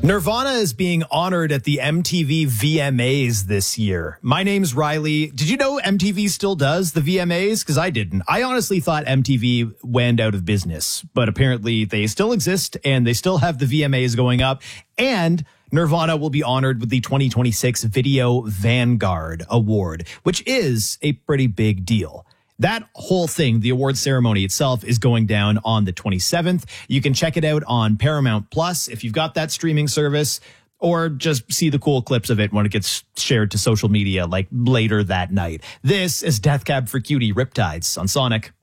Nirvana is being honored at the MTV VMAs this year. My name's Riley. Did you know MTV still does the VMAs? Because I didn't. I honestly thought MTV went out of business, but apparently they still exist and they still have the VMAs going up. And Nirvana will be honored with the 2026 Video Vanguard Award, which is a pretty big deal. That whole thing, the award ceremony itself, is going down on the 27th. You can check it out on Paramount Plus if you've got that streaming service, or just see the cool clips of it when it gets shared to social media like later that night. This is Death Cab for Cutie Riptides on Sonic.